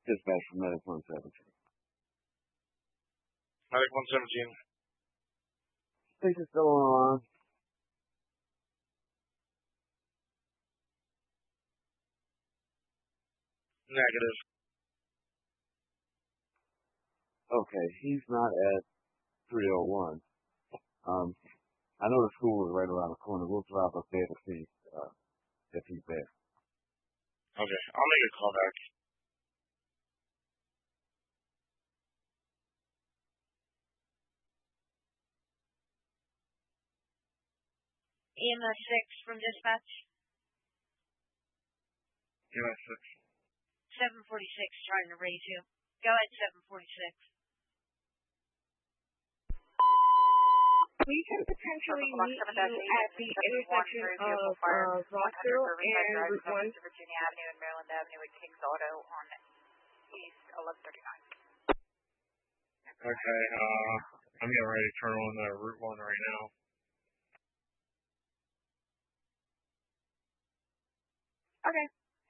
Dispatch from Medic 117. Medic 117. Station's still on. Negative. Okay, he's not at 301. I know the school is right around the corner. We'll drive up there to see if he's there. Okay, I'll make a call back. EMS 6 from dispatch. EMS 6. 746 trying to raise you. Go ahead, 746. We can potentially meet you at the intersection of Rockville and Route 1. Virginia Avenue and Maryland Avenue at King's Auto on East 1139. Okay, I'm getting ready to turn on Route 1 right now. Okay.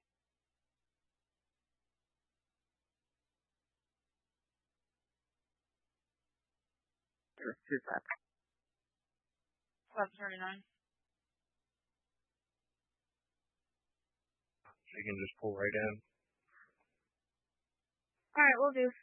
Dispatch. 1139. So you can just pull right in. Alright, we'll do.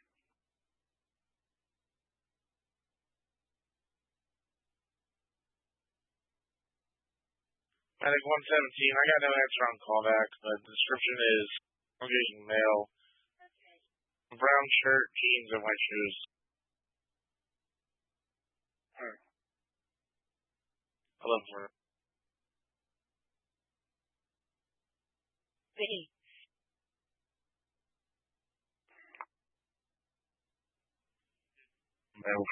Medic 117, I got no answer on callback, but the description is I'm getting mail. Brown shirt, jeans, and white shoes. Alright. 11-4. B. Mail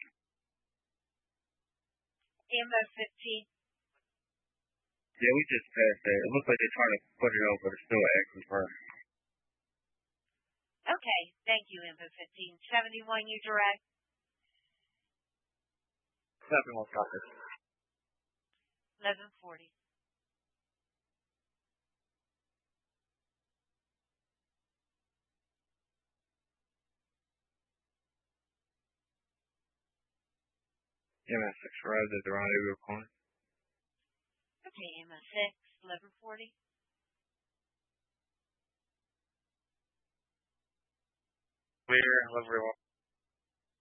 15. EMS 15. Yeah, we just passed that. It looks like they're trying to put it over, but it's still active for us. Okay, thank you, Info 15. 71, you direct. 71 copies. 1140. EMS 6 arrived at the rendezvous point. Okay, EMS 6, 1140. Clear, livery 1.